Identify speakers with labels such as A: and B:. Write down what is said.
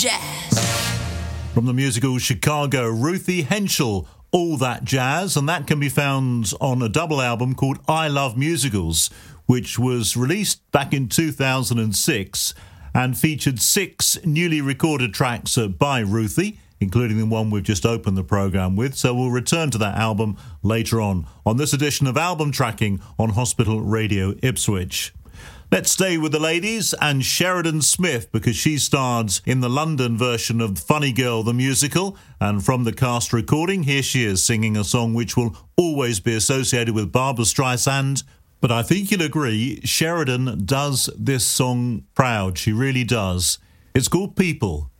A: Jazz.
B: From the musical Chicago, Ruthie Henschel, All That Jazz, and that can be found on a double album called I Love Musicals, which was released back in 2006 and featured 6 newly recorded tracks by Ruthie, including the one we've just opened the programme with. So we'll return to that album later on this edition of Album Tracking on Hospital Radio Ipswich. Let's stay with the ladies and Sheridan Smith, because she starred in the London version of Funny Girl the musical, and from the cast recording, here she is singing a song which will always be associated with Barbra Streisand. But I think you'll agree, Sheridan does this song proud. She really does. It's called People.